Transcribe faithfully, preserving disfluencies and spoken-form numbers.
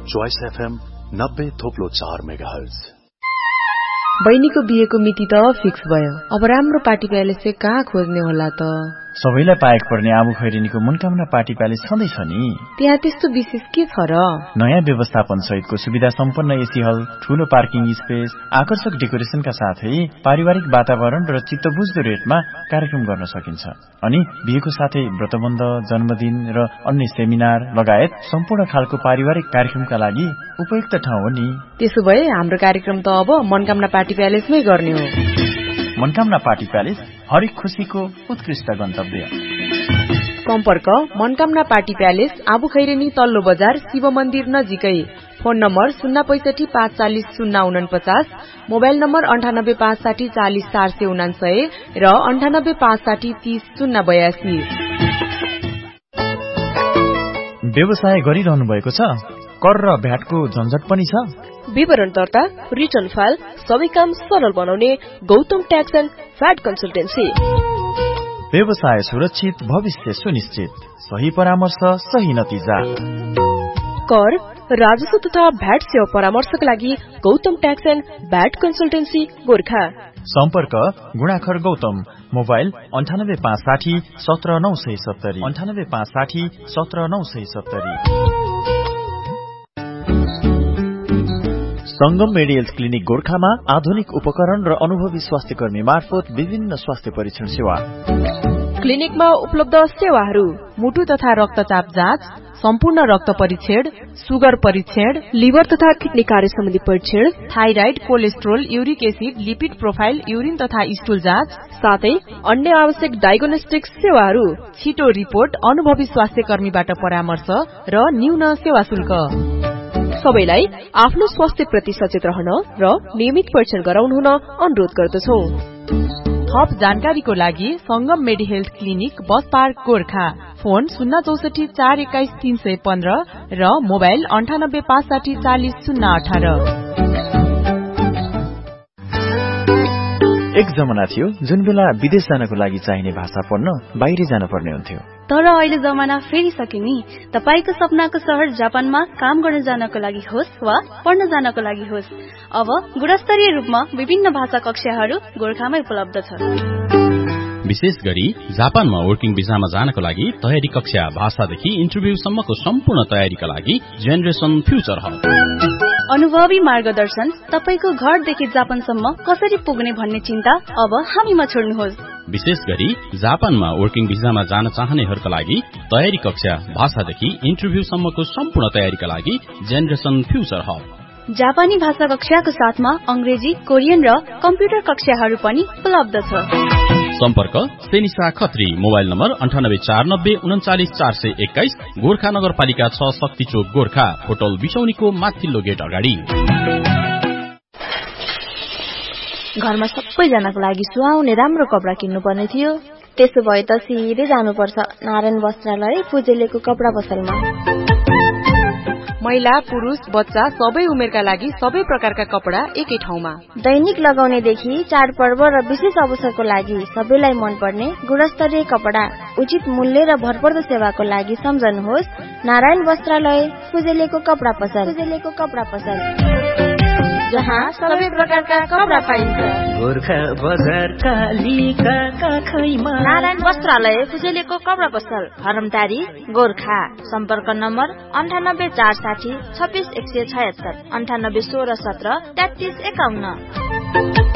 Choice FM नब्बे थोप्लो चार megahertz. बहिनीको बिहेको मिति त फिक्स भयो। अब राम्रो पार्टी प्यालेस चाहिँ कहाँ खोज्ने होला त? सबैलाई पाएक पर्ने आबु खैरेनीको मनकामना पार्टी प्यालेस छँदैछ नि। त्यहाँ त्यस्तो विशेष के छ र? नयाँ व्यवस्थापन सहितको सुविधा सम्पन्न एसी हल, ठूलो पार्किङ स्पेस, आकर्षक डेकोरेसनका साथै पारिवारिक वातावरण र चित्तबुझ्दो रेटमा कार्यक्रम गर्न सकिन्छ। अनि बिहेको साथै व्रतबन्ध, जन्मदिन र अन्य सेमिनार लगायत सम्पूर्ण खालको पारिवारिक कार्यक्रमका लागि उपयुक्त ठाउँ हो नि। त्यसो भए हाम्रो कार्यक्रम त अब मनकामना पार्टी प्यालेसमै गर्ने हो। मनकामना पार्टी प्यालेस हरेक खुशीको उत्कृष्ट गन्तव्य। सम्पर्क मनकामना पार्टी प्यालेस, आबु खैरेनी तल्लो बजार, शिव मन्दिर नजिकै। फोन नम्बर शून्य पैसठी पाँच चालिस शून्य उनपचास, मोबाइल नम्बर अन्ठानब्बे पाँच साठी चालिस चार सय उनासय र अन्ठानब्बे पाँच साठी तीस शून्य बयासी। व्यवसाय गरिरहनु भएको छ? कर र भ्याटको झन्झट पनि छ? विवरण दर्ता, रिटर्न फाइल सबै काम सरल बनाउने Gautam tax and VAT consultancy. व्यवसाय सुरक्षित, भविष्य सुनिश्चित, सही परामर्श, सही नतिजा। कर, राजस्व तथा भ्याट सेवा परामर्शका लागि Gautam tax and VAT consultancy Gorkha. सम्पर्क गुणाखर गौतम, मोबाइल अन्ठानब्बे पाँच साठी सत्र नौ सय सत्तरी, अन्ठानब्बे पाँच साठी सत्र नौ सय सत्तरी। संगम मेडिकल क्लिनिक गोर्खामा आधुनिक उपकरण र अनुभवी स्वास्थ्य कर्मी मार्फत विभिन्न स्वास्थ्य परीक्षण सेवा। क्लिनिकमा उपलब्ध सेवाहरू: मुटु तथा रक्तचाप जाँच, सम्पूर्ण रक्त परीक्षण, सुगर परीक्षण, लिभर तथा किडनी कार्य सम्बन्धी परीक्षण, thyroid, cholesterol, uric acid, lipid profile, urine तथा स्टुल जाँच, साथै अन्य आवश्यक डायग्नोस्टिक सेवाहरू। छिटो रिपोर्ट, अनुभवी स्वास्थ्य कर्मीबाट परामर्श र न्यून सेवा शुल्क। सबैलाई आफ्नो स्वास्थ्य प्रति सचेत रहन र नियमित परीक्षण गराउनु हुन अनुरोध गर्दछौ। थप जानकारीको लागि संगम मेडी health clinic, bus park Gorkha. Phone शून्य चौसठी चार एक्काइस तीन सय पन्ध्र र मोबाइल अन्ठानब्बे पाँच साठी चालिस शून्य अठार। एक जमाना थियो जुन बेला विदेश जानको लागि चाहिने भाषा पढ्न बाहिर जान पर्ने हुन्थ्यो। तर अहिले जमाना फेरिसक्यो नि। तपाईको सपनाको शहर जापानमा काम गर्न जानको लागि होस् वा पढ्न जानको लागि होस्, अब गुणस्तरीय रूपमा विभिन्न भाषा कक्षाहरू गोर्खामै उपलब्ध छ। विशेष गरी जापानमा वर्किङ भिसामा जानको लागि तयारी कक्षा, भाषादेखि इन्टरभ्यूसम्मको सम्पूर्ण तयारीका लागि जेनरेसन फ्युचर हब। अनुभवी मार्गदर्शन, तपाईको घरदेखि जापानसम्म कसरी पुग्ने भन्ने चिन्ता अब हामीमा छोड्नुहोस्। विशेष गरी जापानमा वर्किङ भिसामा जान चाहनेहरूका लागि तयारी कक्षा, भाषादेखि इन्टरभ्यूसम्मको सम्पूर्ण तयारीका लागि जेनरेसन फ्युचर हब। जापानी भाषा कक्षाको साथमा अंग्रेजी, कोरियन र कम्प्युटर कक्षाहरू पनि उपलब्ध छ। सम्पर्क सेनिसा खत्री, मोबाइल नम्बर अन्ठानब्बे चार नब्बे उन्चालिस चार सय एक्काइस, गोर्खा नगरपालिका छ, शक्ति चोक गोर्खा, होटल बिसौनीको माथिल्लो गेट अगाडि। घरमा सबैजनाको लागि सुहाउने राम्रो कपडा किन्नु पर्ने थियो। त्यसो भए त सिधै जानुपर्छ नारायण वस्त्रालय फुजेलेको कपडा पसलमा। महिला, पुरुष, बच्चा सबै उमेरका लागि सबै प्रकारका कपडा एकै ठाउँमा। दैनिक लगाउनेदेखि चाडपर्व र विशेष अवसरको लागि सबैलाई मनपर्ने गुणस्तरीय कपडा, उचित मूल्य र भरपर्दो सेवाको लागि सम्झनुहोस् नारायण वस्त्रालय फुजेलेको कपडा पसल। फुजेलेको कपडा पसल जहाँ सबै प्रकारका कपडा पाइन्छ। गोर्खा बजार कालीका काखैमा नारायण वस्त्रालय फुजेलेको कपडा पसल, हरमटारी गोर्खा। सम्पर्क नम्बर अन्ठानब्बे चार साठी छब्बिस एक सय छयत्तर, अन्ठानब्बे सोह्र सत्र तेत्तिस एकाउन्न।